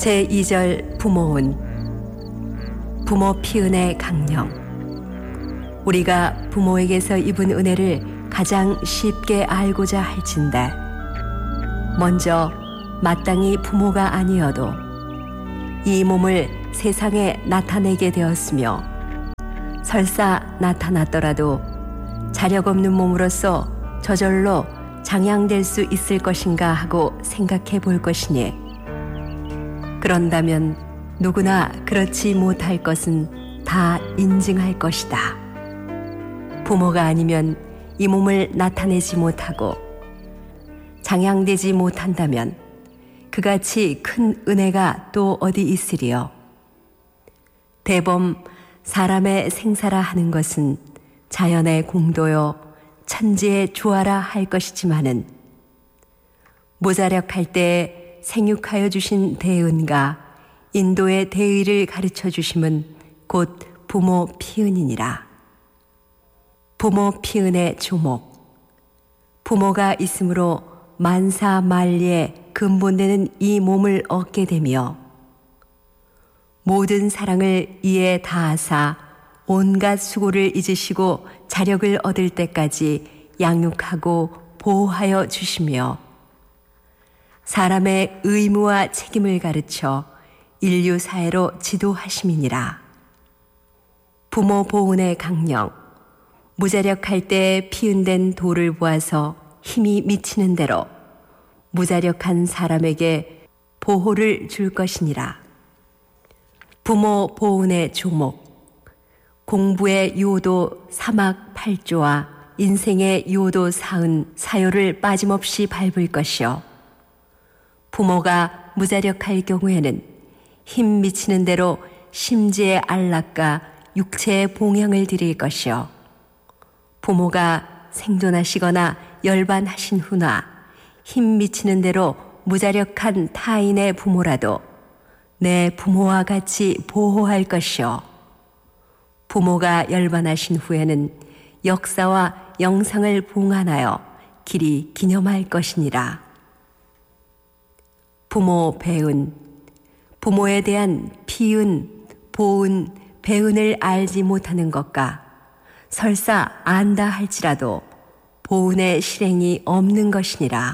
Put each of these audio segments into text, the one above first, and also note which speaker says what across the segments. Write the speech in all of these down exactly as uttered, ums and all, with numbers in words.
Speaker 1: 제이 절 부모운. 부모 피은의 강령. 우리가 부모에게서 입은 은혜를 가장 쉽게 알고자 할진대 먼저 마땅히 부모가 아니어도 이 몸을 세상에 나타내게 되었으며 설사 나타났더라도 자력 없는 몸으로서 저절로 장양될 수 있을 것인가 하고 생각해 볼 것이니, 그런다면 누구나 그렇지 못할 것은 다 인증할 것이다. 부모가 아니면 이 몸을 나타내지 못하고 장양되지 못한다면 그같이 큰 은혜가 또 어디 있으리요. 대범 사람의 생사라 하는 것은 자연의 공도요 천지의 조화라 할 것이지만은 무자력할 때 생육하여 주신 대은과 인도의 대의를 가르쳐 주심은 곧 부모 피은이니라. 부모 피은의 조목. 부모가 있으므로 만사만리에 근본되는 이 몸을 얻게 되며 모든 사랑을 이에 다하사 온갖 수고를 잊으시고 자력을 얻을 때까지 양육하고 보호하여 주시며 사람의 의무와 책임을 가르쳐 인류 사회로 지도하심이니라. 부모 보훈의 강령. 무자력할 때 피은된 돌을 보아서 힘이 미치는 대로 무자력한 사람에게 보호를 줄 것이니라. 부모 보훈의 조목. 공부의 요도 사막 팔조와 인생의 요도 사은 사요를 빠짐없이 밟을 것이요. 부모가 무자력할 경우에는 힘 미치는 대로 심지의 안락과 육체의 봉양을 드릴 것이요. 부모가 생존하시거나 열반하신 후나 힘 미치는 대로 무자력한 타인의 부모라도 내 부모와 같이 보호할 것이요. 부모가 열반하신 후에는 역사와 영상을 봉안하여 길이 기념할 것이니라. 부모 배은. 부모에 대한 피은, 보은, 배은을 알지 못하는 것과 설사 안다 할지라도 보은의 실행이 없는 것이니라.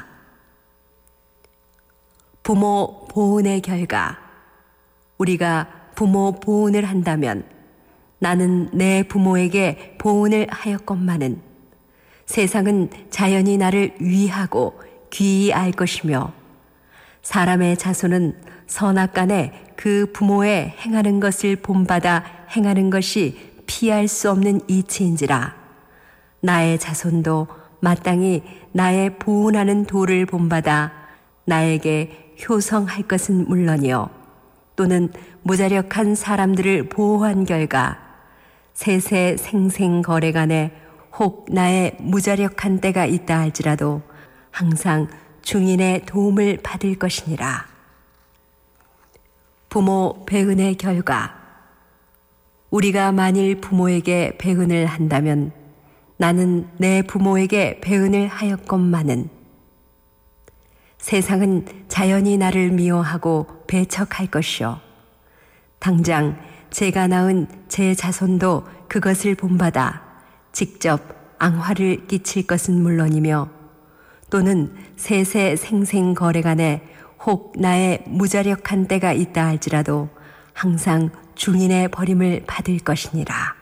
Speaker 1: 부모 보은의 결과. 우리가 부모 보은을 한다면 나는 내 부모에게 보은을 하였건만은 세상은 자연히 나를 위하고 귀히 알 것이며 사람의 자손은 선악간에 그 부모의 행하는 것을 본받아 행하는 것이 피할 수 없는 이치인지라. 나의 자손도 마땅히 나의 보은하는 도를 본받아 나에게 효성할 것은 물론이요 또는 무자력한 사람들을 보호한 결과 세세 생생 거래간에 혹 나의 무자력한 때가 있다 할지라도 항상 중인의 도움을 받을 것이니라. 부모 배은의 결과. 우리가 만일 부모에게 배은을 한다면 나는 내 부모에게 배은을 하였건만은 세상은 자연히 나를 미워하고 배척할 것이요 당장 제가 낳은 제 자손도 그것을 본받아 직접 앙화를 끼칠 것은 물론이며 또는 세세 생생 거래간에 혹 나의 무자력한 때가 있다 할지라도 항상 중인의 버림을 받을 것이니라.